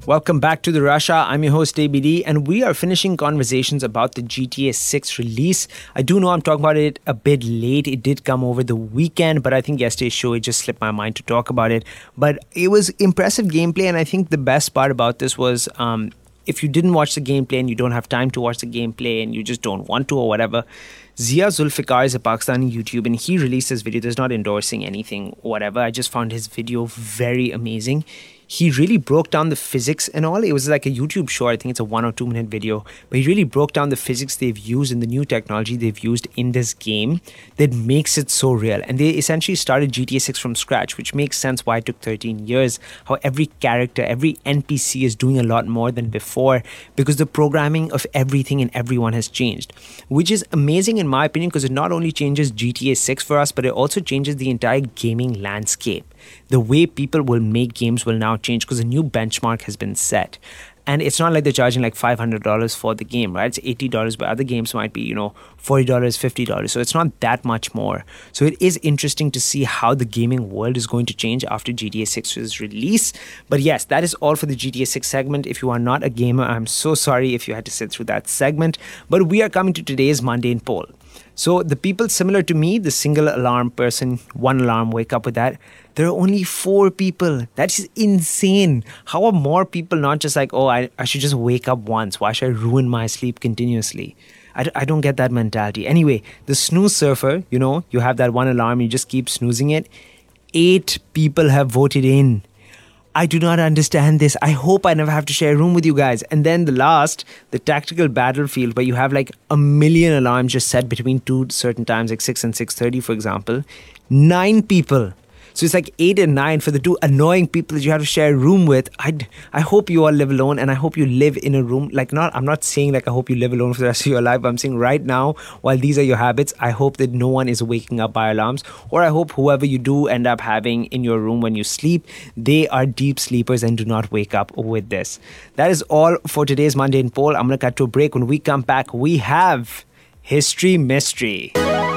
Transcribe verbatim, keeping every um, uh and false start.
Welcome back to The Rush Hour. I'm your host, A B D, and we are finishing conversations about the G T A six release. I do know I'm talking about it a bit late. It did come over the weekend, but I think yesterday's show, it just slipped my mind to talk about it. But it was impressive gameplay, and I think the best part about this was um, if you didn't watch the gameplay and you don't have time to watch the gameplay and you just don't want to or whatever, Zia Zulfikar is a Pakistani YouTuber and he released this video. There's not endorsing anything, whatever. I just found his video very amazing. He really broke down the physics and all. It was like a YouTube short. I think it's a one or two minute video. But he really broke down the physics they've used and the new technology they've used in this game that makes it so real. And they essentially started G T A six from scratch, which makes sense why it took thirteen years. How every character, every N P C is doing a lot more than before because the programming of everything and everyone has changed. Which is amazing in my opinion because it not only changes G T A six for us, but it also changes the entire gaming landscape. The way people will make games will now change because a new benchmark has been set. And it's not like they're charging like five hundred dollars for the game, right? It's eighty dollars, but other games might be, you know, forty dollars, fifty dollars. So it's not that much more. So it is interesting to see how the gaming world is going to change after G T A six's release. But yes, that is all for the G T A six segment. If you are not a gamer, I'm so sorry if you had to sit through that segment. But we are coming to today's mundane poll. So the people similar to me, the single alarm person, one alarm, wake up with that. There are only four people. That is insane. How are more people not just like, oh, I, I should just wake up once. Why should I ruin my sleep continuously? I, I don't get that mentality. Anyway, the snooze surfer, you know, you have that one alarm, you just keep snoozing it. Eight people have voted in. I do not understand this. I hope I never have to share a room with you guys. And then the last, the tactical battlefield, where you have like a million alarms just set between two certain times, like six and six thirty, for example. Nine people. So it's like eight and nine for the two annoying people that you have to share a room with. I, I hope you all live alone and I hope you live in a room. Like not, I'm not saying like I hope you live alone for the rest of your life. But I'm saying right now, while these are your habits, I hope that no one is waking up by alarms. Or I hope whoever you do end up having in your room when you sleep, they are deep sleepers and do not wake up with this. That is all for today's Mundane Poll. I'm going to cut to a break. When we come back, we have History Mystery.